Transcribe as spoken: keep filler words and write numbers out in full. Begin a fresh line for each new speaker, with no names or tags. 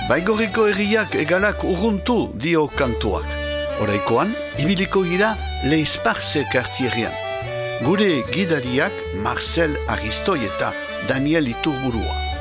Baigorriko herriak egalak urruntu dio kantuak. Oraikoan, ibiliko gira Leisparze kartierrian. Gure gidariak Marcel Aristoi eta Daniel Iturburua.